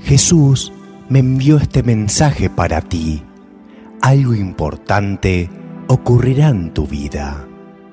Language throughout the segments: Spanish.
Jesús me envió este mensaje para ti. Algo importante ocurrirá en tu vida.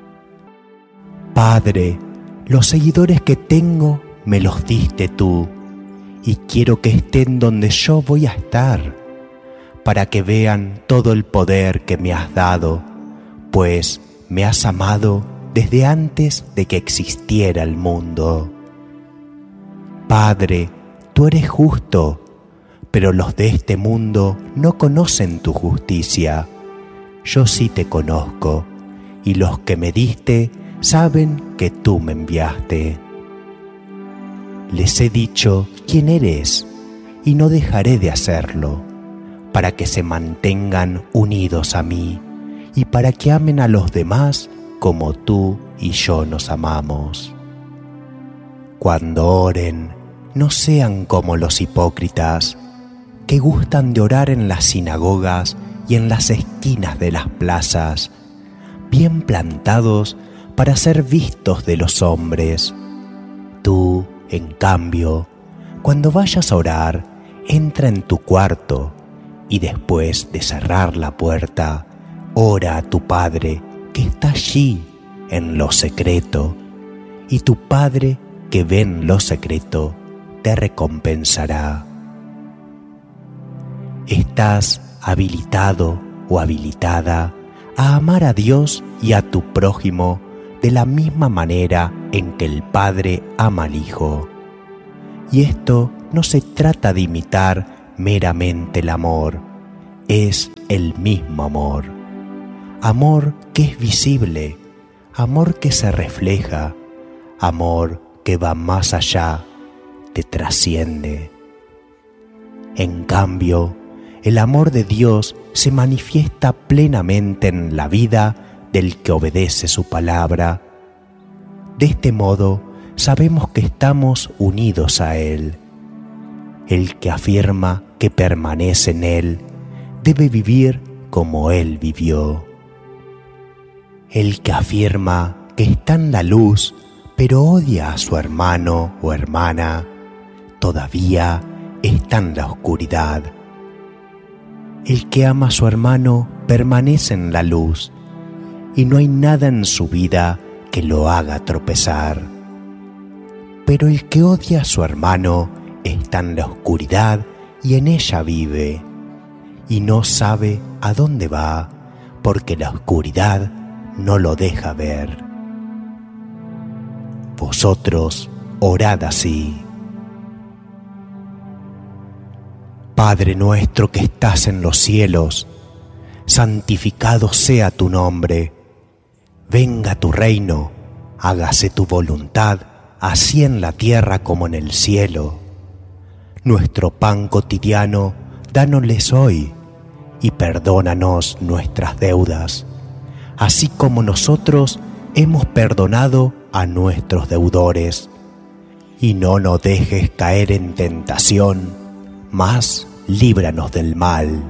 Padre, los seguidores que tengo me los diste tú, y quiero que estén donde yo voy a estar, para que vean todo el poder que me has dado, pues me has amado desde antes de que existiera el mundo. Padre, tú eres justo, pero los de este mundo no conocen tu justicia. Yo sí te conozco, y los que me diste saben que tú me enviaste. Les he dicho quién eres, y no dejaré de hacerlo, para que se mantengan unidos a mí, y para que amen a los demás como tú y yo nos amamos. Cuando oren, no sean como los hipócritas, que gustan de orar en las sinagogas y en las esquinas de las plazas, bien plantados para ser vistos de los hombres. Tú, en cambio, cuando vayas a orar, entra en tu cuarto y después de cerrar la puerta, ora a tu Padre que está allí en lo secreto, y tu Padre que ve en lo secreto te recompensará. Estás habilitado o habilitada a amar a Dios y a tu prójimo de la misma manera en que el Padre ama al Hijo. Y esto no se trata de imitar meramente el amor, es el mismo amor. Amor que es visible, amor que se refleja, amor que va más allá, te trasciende. En cambio, el amor de Dios se manifiesta plenamente en la vida del que obedece su palabra. De este modo, sabemos que estamos unidos a Él. El que afirma que permanece en Él debe vivir como Él vivió. El que afirma que está en la luz, pero odia a su hermano o hermana, todavía está en la oscuridad. El que ama a su hermano permanece en la luz, y no hay nada en su vida que lo haga tropezar. Pero el que odia a su hermano está en la oscuridad y en ella vive, y no sabe a dónde va, porque la oscuridad no lo deja ver. Vosotros orad así: Padre nuestro que estás en los cielos, santificado sea tu nombre. Venga tu reino, hágase tu voluntad, así en la tierra como en el cielo. Nuestro pan cotidiano, dánosles hoy, y perdónanos nuestras deudas, así como nosotros hemos perdonado a nuestros deudores. Y no nos dejes caer en tentación, mas líbranos del mal.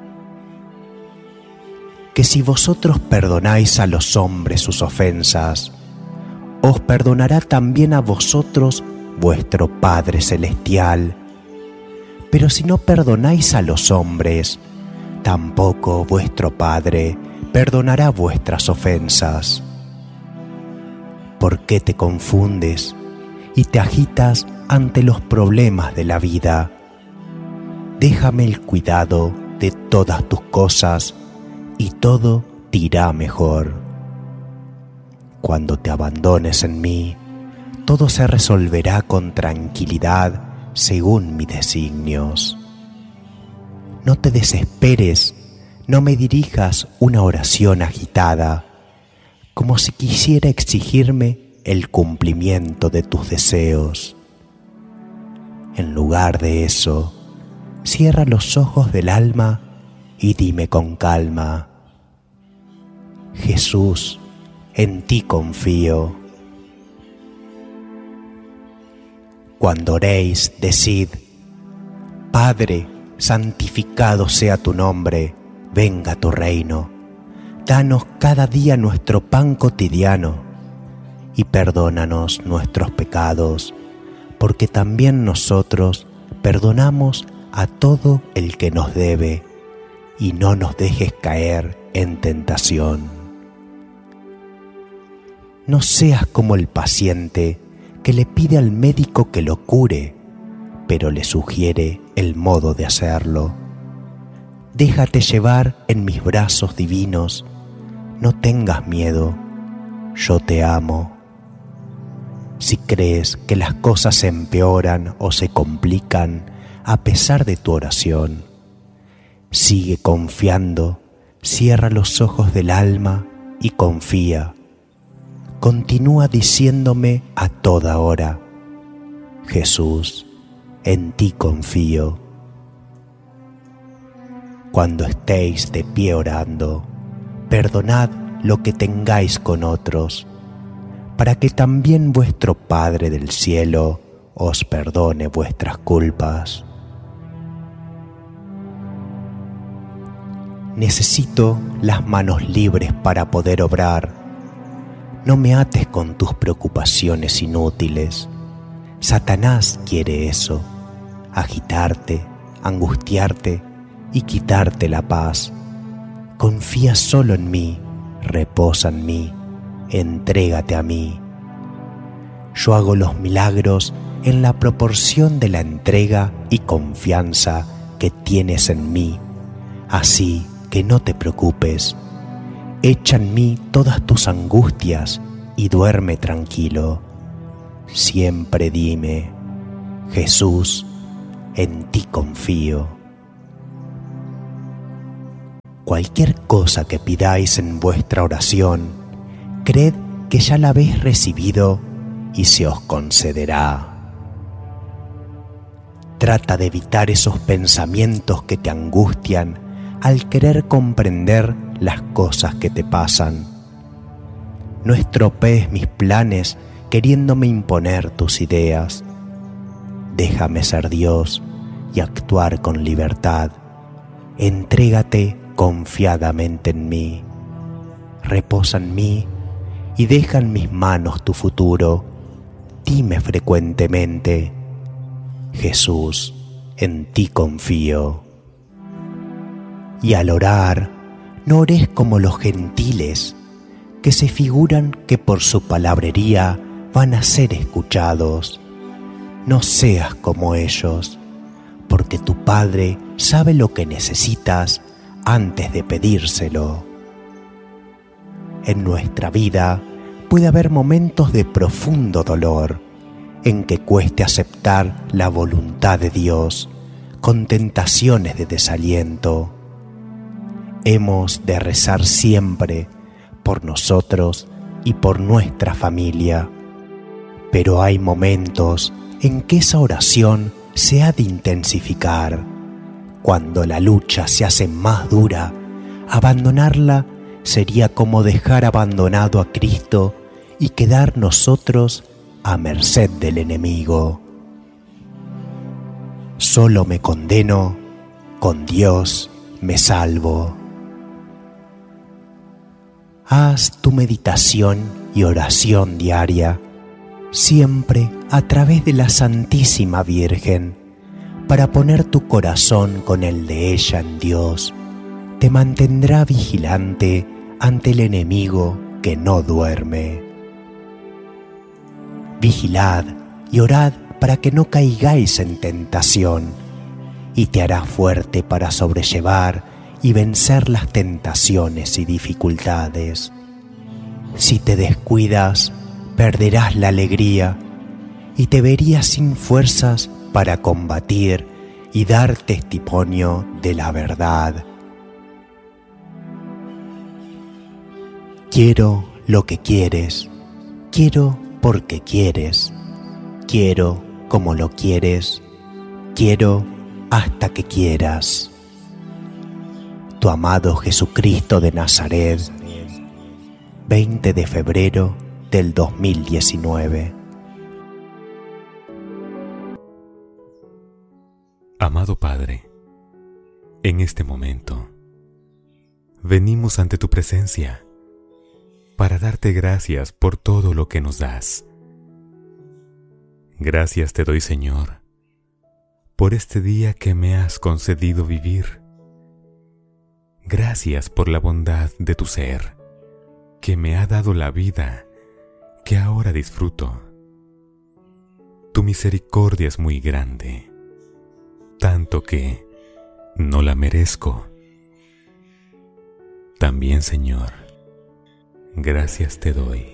Que si vosotros perdonáis a los hombres sus ofensas, os perdonará también a vosotros vuestro Padre Celestial. Pero si no perdonáis a los hombres, tampoco vuestro Padre perdonará vuestras ofensas. ¿Por qué te confundes y te agitas ante los problemas de la vida? Déjame el cuidado de todas tus cosas y todo te irá mejor. Cuando te abandones en mí, todo se resolverá con tranquilidad según mis designios. No te desesperes, no me dirijas una oración agitada, como si quisiera exigirme el cumplimiento de tus deseos. En lugar de eso, cierra los ojos del alma y dime con calma: Jesús, en ti confío. Cuando oréis, decid: Padre, santificado sea tu nombre, venga tu reino. Danos cada día nuestro pan cotidiano, y perdónanos nuestros pecados, porque también nosotros perdonamos a todo el que nos debe, y no nos dejes caer en tentación. No seas como el paciente que le pide al médico que lo cure, pero le sugiere el modo de hacerlo. Déjate llevar en mis brazos divinos, no tengas miedo, yo te amo. Si crees que las cosas se empeoran o se complican a pesar de tu oración, sigue confiando, cierra los ojos del alma y confía. Continúa diciéndome a toda hora: Jesús, en ti confío. Cuando estéis de pie orando, perdonad lo que tengáis con otros, para que también vuestro Padre del cielo os perdone vuestras culpas. Necesito las manos libres para poder obrar. No me ates con tus preocupaciones inútiles. Satanás quiere eso, agitarte, angustiarte y quitarte la paz. Confía solo en mí, reposa en mí, entrégate a mí. Yo hago los milagros en la proporción de la entrega y confianza que tienes en mí, así que no te preocupes. Echa en mí todas tus angustias y duerme tranquilo. Siempre dime: Jesús, en ti confío. Cualquier cosa que pidáis en vuestra oración, creed que ya la habéis recibido y se os concederá. Trata de evitar esos pensamientos que te angustian al querer comprender las cosas que te pasan. No estropees mis planes queriéndome imponer tus ideas. Déjame ser Dios y actuar con libertad. Entrégate confiadamente en mí. Reposa en mí y deja en mis manos tu futuro. Dime frecuentemente: Jesús, en ti confío. Y al orar, no ores como los gentiles, que se figuran que por su palabrería van a ser escuchados. No seas como ellos, porque tu Padre sabe lo que necesitas antes de pedírselo. En nuestra vida puede haber momentos de profundo dolor, en que cueste aceptar la voluntad de Dios, con tentaciones de desaliento. Hemos de rezar siempre por nosotros y por nuestra familia, pero hay momentos en que esa oración se ha de intensificar. Cuando la lucha se hace más dura, abandonarla sería como dejar abandonado a Cristo y quedar nosotros a merced del enemigo. Solo me condeno, con Dios me salvo. Haz tu meditación y oración diaria, siempre a través de la Santísima Virgen, para poner tu corazón con el de ella en Dios. Te mantendrá vigilante ante el enemigo que no duerme. Vigilad y orad para que no caigáis en tentación, y te hará fuerte para sobrellevar y vencer las tentaciones y dificultades. Si te descuidas, perderás la alegría y te verías sin fuerzas para combatir y dar testimonio de la verdad. Quiero lo que quieres, quiero porque quieres, quiero como lo quieres, quiero hasta que quieras. Tu amado Jesucristo de Nazaret, 20 de febrero del 2019. Amado Padre, en este momento venimos ante tu presencia para darte gracias por todo lo que nos das. Gracias te doy, Señor, por este día que me has concedido vivir. Gracias por la bondad de tu ser, que me ha dado la vida que ahora disfruto. Tu misericordia es muy grande, tanto que no la merezco. También, Señor, gracias te doy.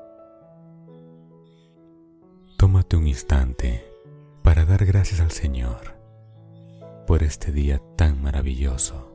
Tómate un instante para dar gracias al Señor por este día tan maravilloso.